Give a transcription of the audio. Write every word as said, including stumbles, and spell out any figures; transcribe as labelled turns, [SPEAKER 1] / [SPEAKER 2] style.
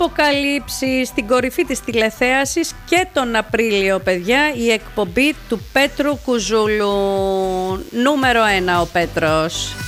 [SPEAKER 1] αποκαλύψεις, στην κορυφή της τηλεθέασης και τον Απρίλιο, παιδιά, η εκπομπή του Πέτρου Κουζούλου. Νούμερο ένα ο Πέτρος.